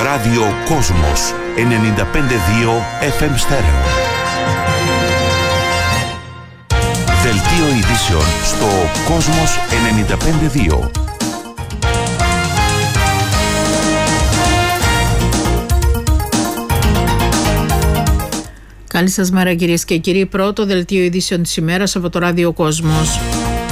Ράδιο Κόσμος 95,2 FM στέρεο. Δελτίο ειδήσεων στο Κόσμος 95,2. Καλή σας μέρα κυρίες και κύριοι. Πρώτο δελτίο ειδήσεων της ημέρας από το Ράδιο Κόσμος.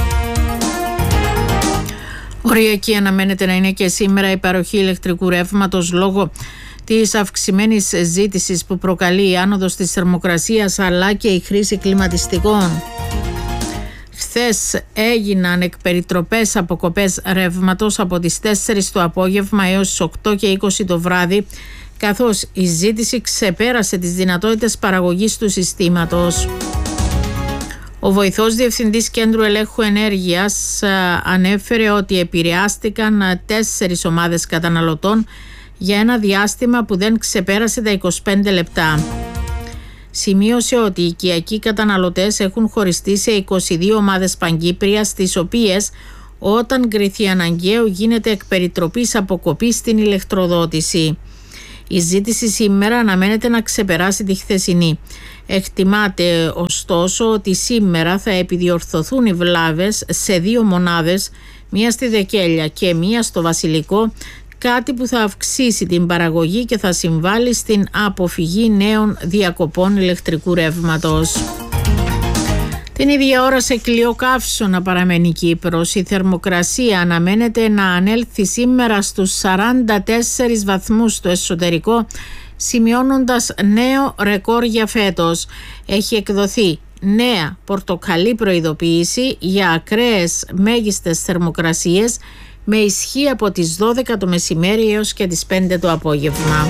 Οριακή αναμένεται να είναι και σήμερα η παροχή ηλεκτρικού ρεύματος λόγω της αυξημένης ζήτησης που προκαλεί η άνοδος της θερμοκρασίας αλλά και η χρήση κλιματιστικών. Χθες έγιναν εκπεριτροπές αποκοπές ρεύματος από τις 4 το απόγευμα έως τις 8 και 20 το βράδυ, καθώς η ζήτηση ξεπέρασε τις δυνατότητες παραγωγής του συστήματος. Ο βοηθός Διευθυντής Κέντρου Ελέγχου Ενέργειας ανέφερε ότι επηρεάστηκαν 4 ομάδες καταναλωτών για ένα διάστημα που δεν ξεπέρασε τα 25 λεπτά. Σημείωσε ότι οι οικιακοί καταναλωτές έχουν χωριστεί σε 22 ομάδες παγκύπριας, τις οποίες όταν κριθεί αναγκαίο γίνεται εκπεριτροπής αποκοπή στην ηλεκτροδότηση. Η ζήτηση σήμερα αναμένεται να ξεπεράσει τη χθεσινή. Εκτιμάται ωστόσο ότι σήμερα θα επιδιορθωθούν οι βλάβες σε 2 μονάδες, μία στη Δεκέλεια και μία στο Βασιλικό, κάτι που θα αυξήσει την παραγωγή και θα συμβάλλει στην αποφυγή νέων διακοπών ηλεκτρικού ρεύματος. Την ίδια ώρα σε κλειοκαύσωνα παραμένει η Κύπρος. Η θερμοκρασία αναμένεται να ανέλθει σήμερα στους 44 βαθμούς στο εσωτερικό, σημειώνοντας νέο ρεκόρ για φέτος. Έχει εκδοθεί νέα πορτοκαλί προειδοποίηση για ακραίες μέγιστες θερμοκρασίες με ισχύ από τις 12 το μεσημέρι έως και τις 5 το απόγευμα.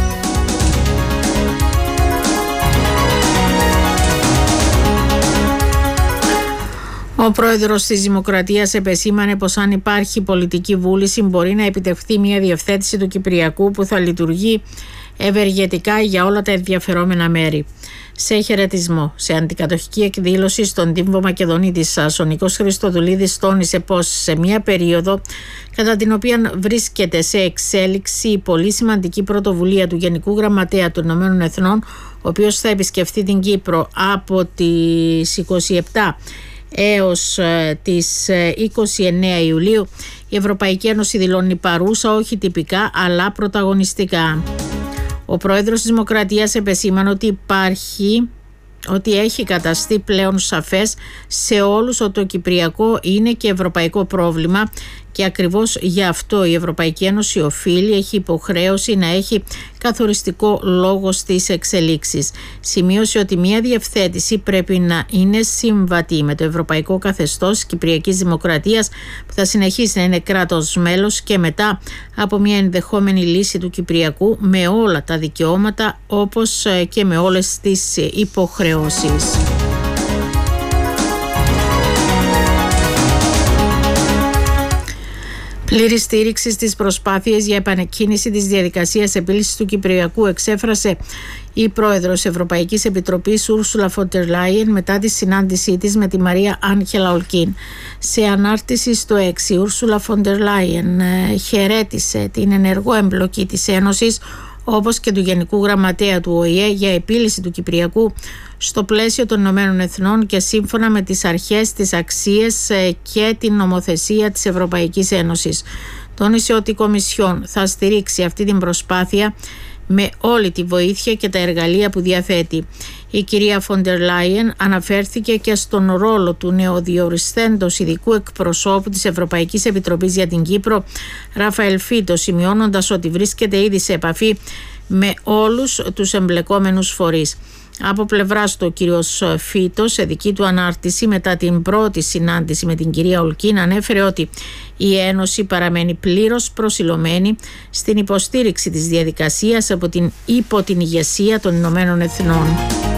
Ο πρόεδρος της Δημοκρατίας επεσήμανε πως αν υπάρχει πολιτική βούληση μπορεί να επιτευχθεί μια διευθέτηση του Κυπριακού που θα λειτουργεί ευεργετικά για όλα τα ενδιαφερόμενα μέρη. Σε χαιρετισμό, σε αντικατοχική εκδήλωση στον Τύμβο Μακεδονίτισσας, ο Νίκος Χριστοδουλίδης τόνισε πως σε μια περίοδο κατά την οποία βρίσκεται σε εξέλιξη η πολύ σημαντική πρωτοβουλία του Γενικού Γραμματέα των Ηνωμένων Εθνών, ο οποίος θα επισκεφθεί την Κύπρο από τις 27 έως τις 29 Ιουλίου, η Ευρωπαϊκή Ένωση δηλώνει παρούσα όχι τυπικά αλλά πρωταγωνιστικά. Ο πρόεδρος της Δημοκρατίας επεσήμανε ότι έχει καταστεί πλέον σαφές σε όλους ότι το Κυπριακό είναι και ευρωπαϊκό πρόβλημα και ακριβώς γι' αυτό η Ευρωπαϊκή Ένωση έχει υποχρέωση να έχει καθοριστικό λόγο στις εξελίξεις. Σημείωσε ότι μια διευθέτηση πρέπει να είναι συμβατή με το ευρωπαϊκό καθεστώς της Κυπριακής Δημοκρατίας που θα συνεχίσει να είναι κράτος μέλος και μετά από μια ενδεχόμενη λύση του Κυπριακού με όλα τα δικαιώματα όπως και με όλες τις υποχρεώσεις. Πλήρη στήριξη στις προσπάθειες για επανεκκίνηση της διαδικασίας επίλυσης του Κυπριακού εξέφρασε η πρόεδρος Ευρωπαϊκής Επιτροπής Ούρσουλα φον ντερ Λάιεν μετά τη συνάντησή της με τη Μαρία Άγγελα Ολκίν. Σε ανάρτηση στο 6, η Ούρσουλα φον ντερ Λάιεν χαιρέτησε την ενεργό εμπλοκή της Ένωσης όπως και του Γενικού Γραμματέα του ΟΗΕ για επίλυση του Κυπριακού στο πλαίσιο των Ηνωμένων Εθνών και σύμφωνα με τις αρχές, τις αξίες και την νομοθεσία της Ευρωπαϊκής Ένωσης. Τόνισε ότι η Κομισιόν θα στηρίξει αυτή την προσπάθεια με όλη τη βοήθεια και τα εργαλεία που διαθέτει. Η κυρία φον ντερ Λάιεν αναφέρθηκε και στον ρόλο του νεοδιοριστέντος ειδικού εκπροσώπου της Ευρωπαϊκής Επιτροπής για την Κύπρο, Ραφαέλ Φίτο, σημειώνοντας ότι βρίσκεται ήδη σε επαφή με όλους τους εμπλεκόμενους φορείς. Από πλευράς του, ο κύριος Φίτο, σε δική του ανάρτηση μετά την πρώτη συνάντηση με την κυρία Ολκίν, ανέφερε ότι η Ένωση παραμένει πλήρως προσιλωμένη στην υποστήριξη της διαδικασίας υπό την ηγεσία των Ηνωμένων Εθνών.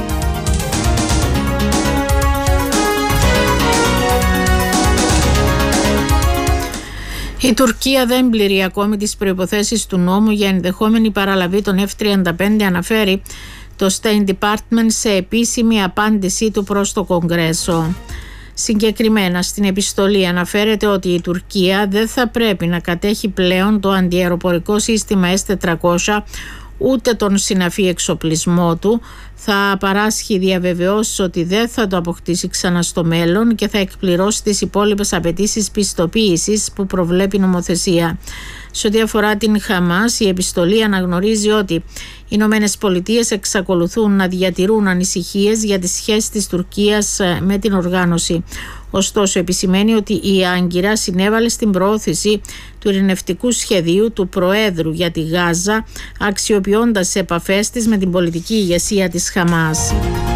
Η Τουρκία δεν πληρεί ακόμη τις προϋποθέσεις του νόμου για ενδεχόμενη παραλαβή των F-35, αναφέρει το State Department σε επίσημη απάντησή του προς το Κογκρέσο. Συγκεκριμένα στην επιστολή αναφέρεται ότι η Τουρκία δεν θα πρέπει να κατέχει πλέον το αντιαεροπορικό σύστημα S-400 ούτε τον συναφή εξοπλισμό του, θα παράσχει διαβεβαιώσεις ότι δεν θα το αποκτήσει ξανά στο μέλλον και θα εκπληρώσει τις υπόλοιπες απαιτήσεις πιστοποίησης που προβλέπει η νομοθεσία. Σε ό,τι αφορά την Χαμάς, η επιστολή αναγνωρίζει ότι οι Ηνωμένες Πολιτείες εξακολουθούν να διατηρούν ανησυχίες για τις σχέσεις της Τουρκίας με την οργάνωση. Ωστόσο, επισημαίνει ότι η Άγκυρα συνέβαλε στην προώθηση του ειρηνευτικού σχεδίου του Προέδρου για τη Γάζα, αξιοποιώντας τις επαφές της με την πολιτική ηγεσία της Χαμάς.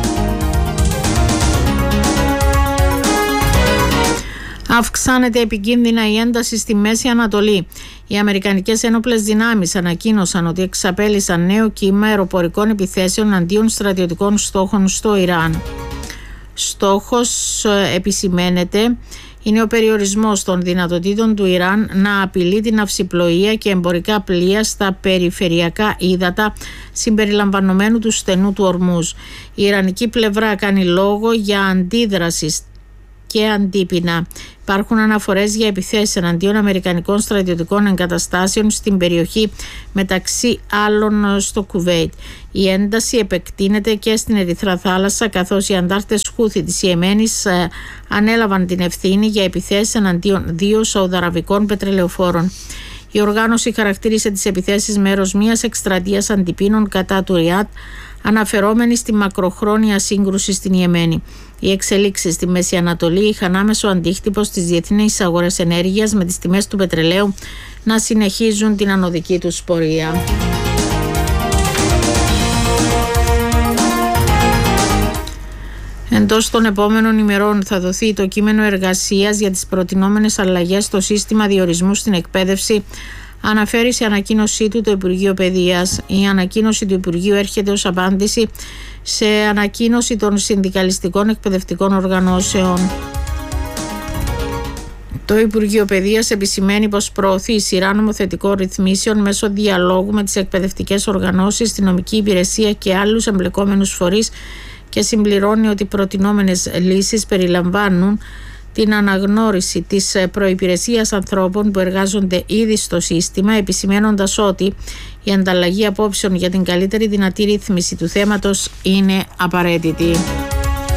Αυξάνεται επικίνδυνα η ένταση στη Μέση Ανατολή. Οι Αμερικανικές ένοπλες δυνάμεις ανακοίνωσαν ότι εξαπέλυσαν νέο κύμα αεροπορικών επιθέσεων αντίον στρατιωτικών στόχων στο Ιράν. Στόχος, επισημαίνεται, είναι ο περιορισμός των δυνατοτήτων του Ιράν να απειλεί την ναυσιπλοεία και εμπορικά πλοία στα περιφερειακά ύδατα συμπεριλαμβανομένου του στενού του Ορμούζ. Η ιρανική πλευρά κάνει λόγο για αντίδραση και αντίπεινα. Υπάρχουν αναφορές για επιθέσεις εναντίον αμερικανικών στρατιωτικών εγκαταστάσεων στην περιοχή, μεταξύ άλλων στο Κουβέιτ. Η ένταση επεκτείνεται και στην Ερυθρά Θάλασσα, καθώς οι αντάρτες Χούθι της Ιεμένης ανέλαβαν την ευθύνη για επιθέσεις εναντίον 2 σαουδαραβικών πετρελαιοφόρων. Η οργάνωση χαρακτήρισε τις επιθέσεις μέρος μιας εκστρατείας αντιπίνων κατά του Ριάτ, αναφερόμενη στη μακροχρόνια σύγκρουση στην Ιεμένη. Οι εξελίξεις στη Μέση Ανατολή είχαν άμεσο αντίκτυπο στις διεθνείς αγορές ενέργειας, με τις τιμές του πετρελαίου να συνεχίζουν την ανωδική τους πορεία. Εντός των επόμενων ημερών θα δοθεί το κείμενο εργασίας για τις προτινόμενες αλλαγές στο σύστημα διορισμού στην εκπαίδευση, αναφέρει σε ανακοίνωσή του το Υπουργείο Παιδείας. Η ανακοίνωση του Υπουργείου έρχεται ως απάντηση σε ανακοίνωση των συνδικαλιστικών εκπαιδευτικών οργανώσεων. Το Υπουργείο Παιδείας επισημαίνει πως προωθεί σειρά νομοθετικών ρυθμίσεων μέσω διαλόγου με τις εκπαιδευτικές οργανώσεις, την νομική υπηρεσία και άλλους εμπλεκόμενους φορείς και συμπληρώνει ότι οι προτινόμενες λύσεις περιλαμβάνουν την αναγνώριση της προϋπηρεσίας ανθρώπων που εργάζονται ήδη στο σύστημα, επισημένοντας ότι η ανταλλαγή απόψεων για την καλύτερη δυνατή ρύθμιση του θέματος είναι απαραίτητη.